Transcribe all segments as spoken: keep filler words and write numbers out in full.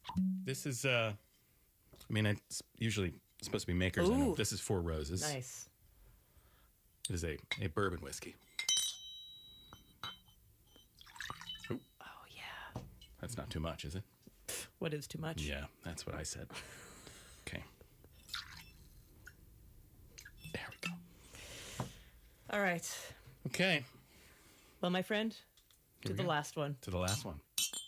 This is, uh, I mean, it's usually supposed to be Makers. I know. This is Four Roses. Nice. It is a, a bourbon whiskey. Ooh, Oh, yeah. that's not too much, is it? What is too much? Yeah, that's what I said. Okay. There we go. All right. Okay. Well, my friend, Here to we the go. last one. To the last one.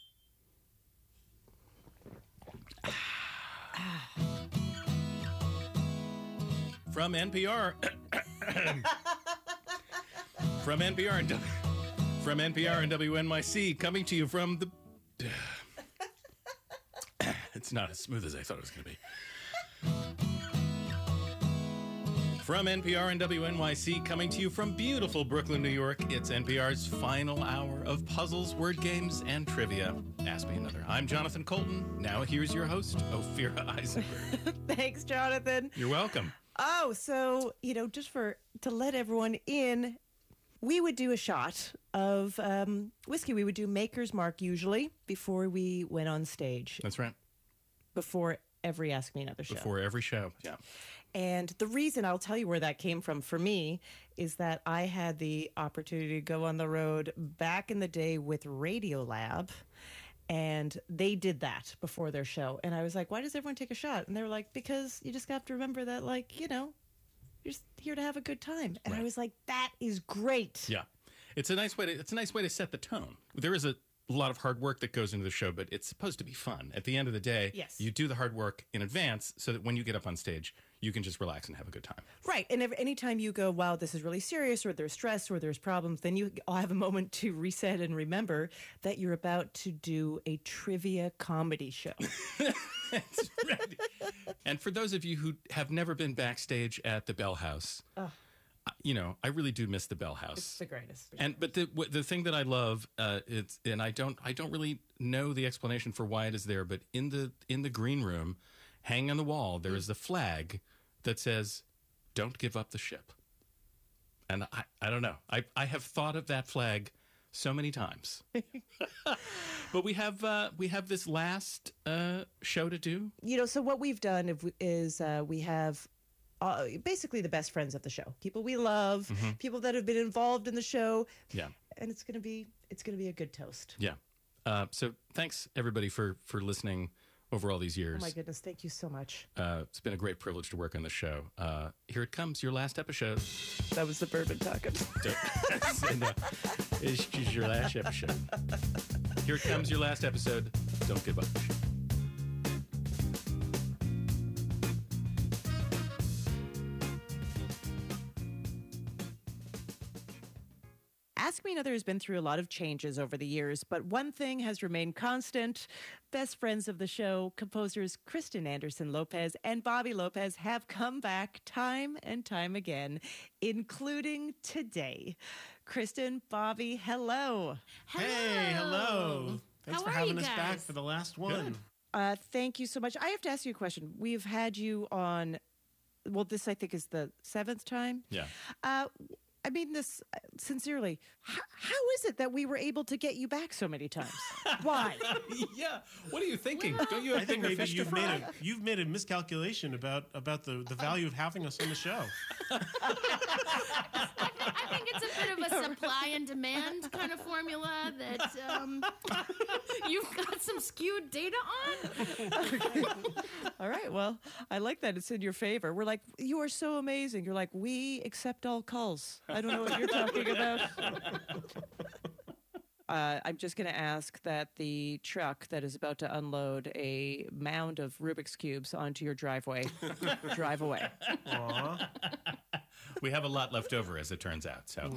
From N P R. From N P R and W- from N P R and W N Y C, coming to you from the. It's not as smooth as I thought it was going to be. From N P R and W N Y C, coming to you from beautiful Brooklyn, New York, it's N P R's final hour of puzzles, word games, and trivia. Ask Me Another. I'm Jonathan Colton. Now here's your host, Ophira Eisenberg. Thanks, Jonathan. You're welcome. Oh, so, you know, just for to let everyone in, we would do a shot of um, whiskey. We would do Maker's Mark usually before we went on stage. That's right. Before every Ask Me Another show. Before every show. Yeah. And the reason, I'll tell you where that came from for me, is that I had the opportunity to go on the road back in the day with Radiolab, and they did that before their show. And I was like, why does everyone take a shot? And they were like, because you just have to remember that, like, you know, you're just here to have a good time. And Right. I was like, that is great. Yeah. It's a nice way to it's a nice way to set the tone. There is a lot of hard work that goes into the show, but it's supposed to be fun. At the end of the day, Yes. you do the hard work in advance so that when you get up on stage, you can just relax and have a good time. Right. And every, anytime you go, wow, this is really serious, or there's stress, or there's problems, then you all have a moment to reset and remember that you're about to do a trivia comedy show. That's right. And for those of you who have never been backstage at the Bell House, uh, you know, I really do miss the Bell House. It's the greatest. And but the w- the thing that I love, uh, it's and I don't I don't really know the explanation for why it is there, but in the in the green room, hanging on the wall, there is a flag that says, "Don't give up the ship." And I, I don't know. I I have thought of that flag so many times. But we have uh, we have this last uh, show to do. You know, so what we've done is uh, we have uh, basically the best friends of the show, people we love, Mm-hmm. people that have been involved in the show. Yeah. And it's going to be it's going to be a good toast. Yeah. Uh, so thanks everybody for for listening over all these Oh years. my goodness, thank you so much. Uh, it's been a great privilege to work on the show. Uh, here it comes, your last episode. That was the bourbon talking. And, uh, It's just your last episode. Here it comes, your last episode. Don't give up. Ask Me Another has been through a lot of changes over the years, but one thing has remained constant. Best friends of the show, composers Kristen Anderson Lopez and Bobby Lopez have come back time and time again, including today. Kristen, Bobby, hello. Hello. Hey, hello. Thanks How for are having you us back guys? for the last one. Good. Uh, thank you so much. I have to ask you a question. We've had you on, well, this I think is the seventh time. Yeah. Uh, I mean this uh, sincerely. How, how is it that we were able to get you back so many times? Why? Yeah. What are you thinking? Don't you have I think bigger maybe fish to you've fry? made a you've made a miscalculation about about the, the value of having us on the show. I think it's a bit of a supply and demand kind of formula that um, you've got some skewed data on. All right. Well, I like that. It's in your favor. We're like, you are so amazing. You're like, we accept all calls. I don't know what you're talking about. Uh, I'm just going to ask that the truck that is about to unload a mound of Rubik's Cubes onto your driveway drive away. We have a lot left over, as it turns out. So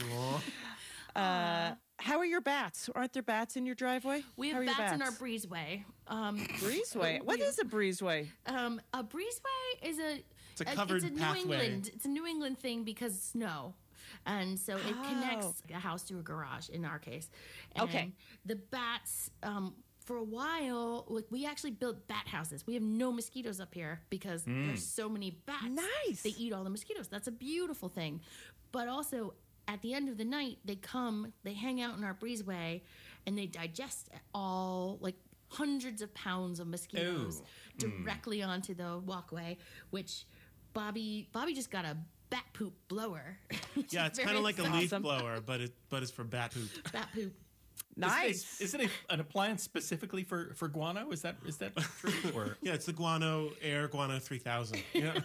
How are your bats? Aren't there bats in your driveway? We How are have your bats in our breezeway. Um, breezeway. What is a breezeway? um, a breezeway is a It's a covered it's a New pathway. England. It's a New England thing because snow. And so it Oh. connects a house to a garage in our case. And Okay. the bats, um, for a while, like we actually built bat houses. We have no mosquitoes up here because there's so many bats. Nice. They eat all the mosquitoes. That's a beautiful thing. But also, at the end of the night, they come, they hang out in our breezeway, and they digest all, like, hundreds of pounds of mosquitoes Ooh. directly onto the walkway, which Bobby Bobby just got a bat poop blower. which Yeah, is it's very kind of like a leaf exciting. blower, but it but it's for bat poop. Bat poop. Nice. Is it, a, is it a, an appliance specifically for, for guano? Is that is that true? Or Yeah, it's the Guano Air Guano three thousand. Yeah.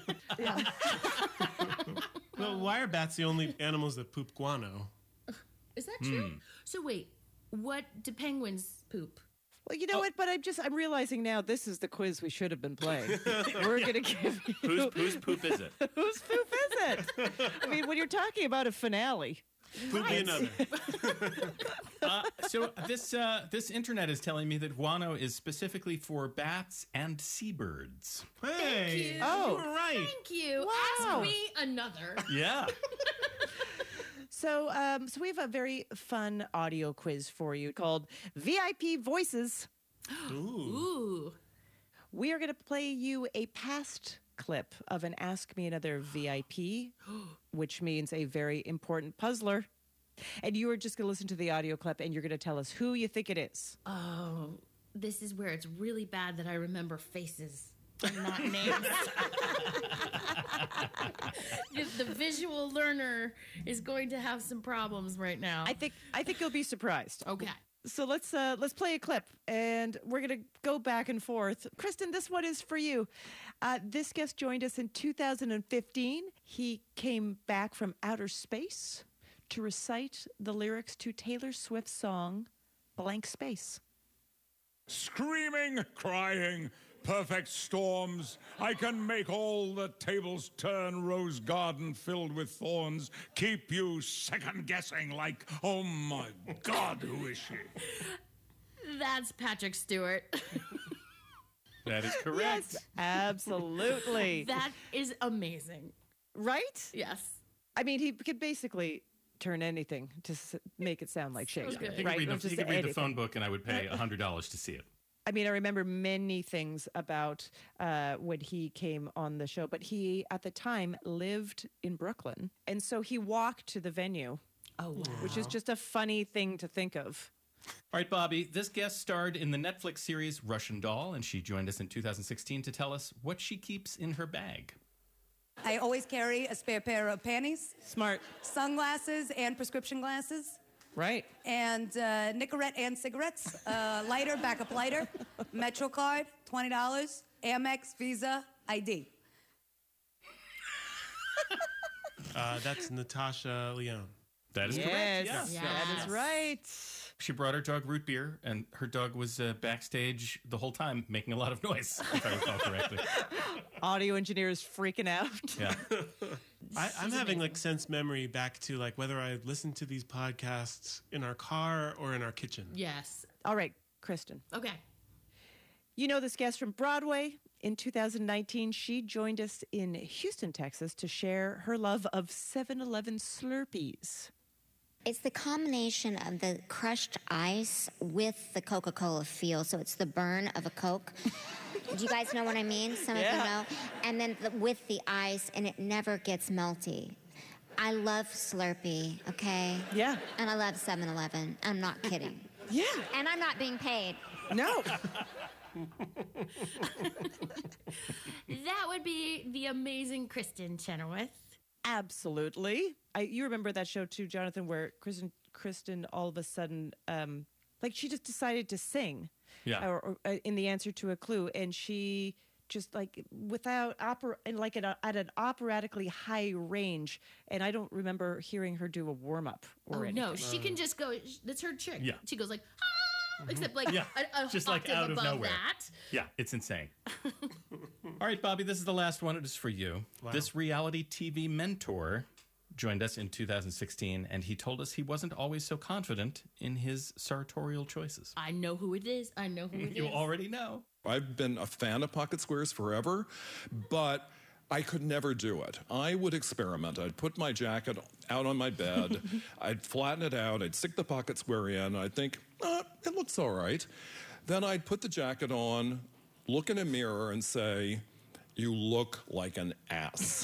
Well, why are bats the only animals that poop guano? Is that true? So wait, what do penguins poop? Well, you know what? But I'm just I'm realizing now this is the quiz we should have been playing. We're gonna give you whose, whose poop is it? whose poop is it? I mean, when you're talking about a finale, Poop me another. Uh, so this uh, this internet is telling me that guano is specifically for bats and seabirds. Hey, you. Oh. you were right. Thank you. Wow. Ask me another. Yeah. so um, so we have a very fun audio quiz for you called V I P Voices. Ooh. Ooh. We are going to play you a past clip of an Ask Me Another V I P, which means a very important puzzler. And you are just going to listen to the audio clip and you're going to tell us who you think it is. Oh, this is where it's really bad that I remember faces and not names. the, the visual learner is going to have some problems right now. I think I think you'll be surprised. okay. So let's uh, let's play a clip, and we're gonna go back and forth. Kristen, this one is for you. Uh, this guest joined us in two thousand fifteen. He came back from outer space to recite the lyrics to Taylor Swift's song "Blank Space." Screaming, crying, perfect storms. I can make all the tables turn, rose garden filled with thorns, keep you second guessing like, oh my God, who is she? That's Patrick Stewart. That is correct. Yes, absolutely. That is amazing. Right? Yes. I mean, he could basically turn anything to s- make it sound like Shakespeare, good. He could right? read, Or the, he just could read the anything. phone book and I would pay one hundred dollars to see it. I mean, I remember many things about uh, when he came on the show, but he, at the time, lived in Brooklyn. And so he walked to the venue, Oh, wow. which is just a funny thing to think of. All right, Bobby, this guest starred in the Netflix series Russian Doll, and she joined us in two thousand sixteen to tell us what she keeps in her bag. I always carry a spare pair of panties, Smart. sunglasses, and prescription glasses, Right. and uh, Nicorette and cigarettes, uh, lighter, backup lighter, Metro card, twenty dollars, Amex, Visa, I D. Uh, that's Natasha Leone. That is Yes, correct. Yes. that Yes. is right. She brought her dog root beer, and her dog was uh, backstage the whole time making a lot of noise, if I recall correctly. Audio engineers freaking out. Yeah. I, I'm She's having amazing. like sense memory back to like whether I listened to these podcasts in our car or in our kitchen. Yes. All right, Kristen. Okay. You know this guest from Broadway. In two thousand nineteen, she joined us in Houston, Texas to share her love of seven eleven Slurpees. It's the combination of the crushed ice with the Coca-Cola feel. So it's the burn of a Coke. Do you guys know what I mean? Some of you Yeah. know. And then the, with the ice, and it never gets melty. I love Slurpee, okay? Yeah. And I love seven eleven. I'm not kidding. Yeah. And I'm not being paid. No. That would be the amazing Kristen Chenoweth. Absolutely. I, you remember that show too, Jonathan, where Kristen, Kristen all of a sudden, um, like she just decided to sing, Yeah. or, or uh, in the answer to a clue, and she just like without opera and like at, a, at an operatically high range, and I don't remember hearing her do a warm up or Oh, anything. no. She can just go. That's her trick. Yeah. She goes like, ah, except like Yeah. a, a Just like octave out of above nowhere. that. Yeah, it's insane. All right, Bobby, this is the last one. It is for you. This reality T V mentor joined us in two thousand sixteen, and he told us he wasn't always so confident in his sartorial choices. I know who it is. I know who it is. You already know. I've been a fan of pocket squares forever, but I could never do it. I would experiment. I'd put my jacket out on my bed, I'd flatten it out, I'd stick the pocket square in, I'd think, uh, it looks all right. Then I'd put the jacket on, look in a mirror, and say, you look like an ass.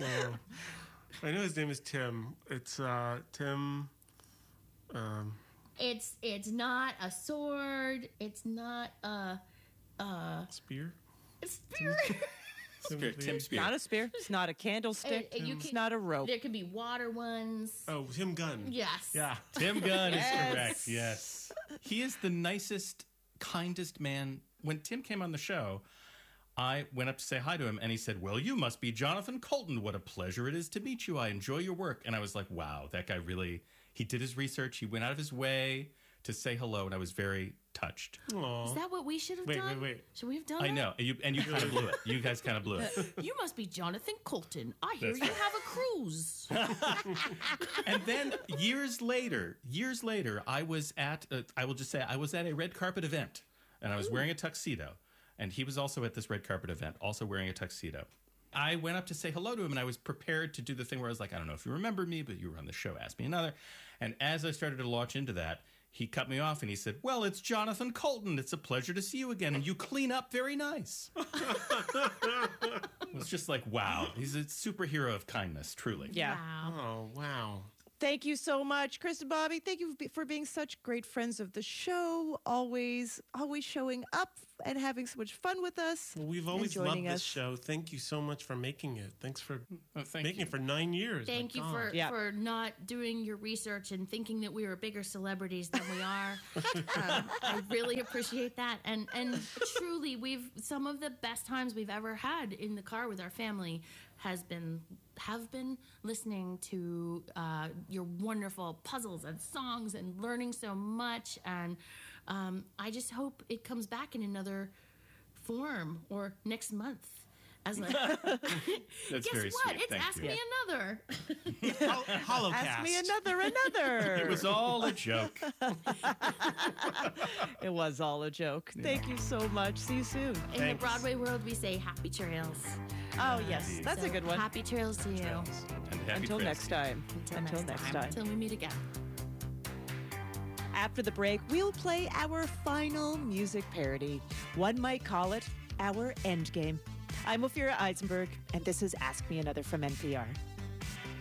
I know his name is Tim. It's uh, Tim. Um, It's it's not a sword. It's not a uh Spear? a spear. Spear, Tim Spear. Not a spear. It's not a candlestick. And- and you it's can- not a rope. There could be water ones. Oh, Tim Gunn. Yes. Yeah. Tim Gunn is Yes. correct. Yes. He is the nicest, kindest man. When Tim came on the show, I went up to say hi to him and he said, "Well, you must be Jonathan Colton. What a pleasure it is to meet you. I enjoy your work." And I was like, wow, that guy really, he did his research. He went out of his way to say hello. And I was very touched. Aw. Is that what we should have Wait, done? wait, wait. Should we have done I that? know. You, and you kind of blew it. You guys kind of blew it. You must be Jonathan Colton. I hear That's you right. have a cruise. And then years later, years later, I was at, uh, I will just say, I was at a red carpet event and I was wearing a tuxedo. And he was also at this red carpet event, also wearing a tuxedo. I went up to say hello to him and I was prepared to do the thing where I was like, I don't know if you remember me, but you were on the show, Ask Me Another. And as I started to launch into that, he cut me off and he said, "Well, it's Jonathan Colton. It's a pleasure to see you again. And you clean up very nice." It was just like, wow. He's a superhero of kindness, truly. Yeah. Wow. Oh, wow. Thank you so much, Chris and Bobby. Thank you for being such great friends of the show. Always, always showing up and having so much fun with us. Well, we've and always loved joining this us. show. Thank you so much for making it. Thanks for Oh, thank making you. it for nine years. Thank My you for, God. Yeah. for not doing your research and thinking that we were bigger celebrities than we are. uh, I really appreciate that. And and truly, we've some of the best times we've ever had in the car with our family has been have been listening to uh, your wonderful puzzles and songs and learning so much. And um, I just hope it comes back in another form or next month. As like, That's guess very what? sweet. It's Thank Ask you. Me Another. Hol- Holocast. Ask me another, another. It was all a joke. It was all a joke. Thank you so much. See you soon. In the Thanks. Broadway world, we say happy trails. Oh, yes. That's a So good one. Happy trails to you. And happy Until trails. next time. Until, next, time. Until we meet again. After the break, we'll play our final music parody. One might call it our Endgame. I'm Ophira Eisenberg, and this is Ask Me Another from N P R.